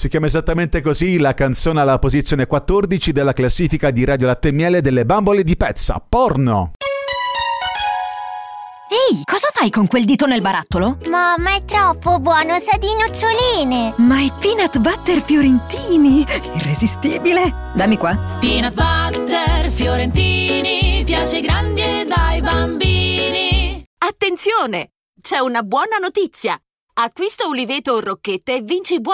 Si chiama esattamente così la canzone alla posizione 14 della classifica di Radio Latte e Miele delle bambole di Pezza, Porno. Ehi, cosa fai con quel dito nel barattolo? Mamma, è troppo buono, sa di noccioline. Ma è peanut butter fiorentini, irresistibile. Dammi qua. Peanut butter fiorentini, piace ai grandi e ai bambini. Attenzione! C'è una buona notizia! Acquista Uliveto o Rocchette e vinci buoni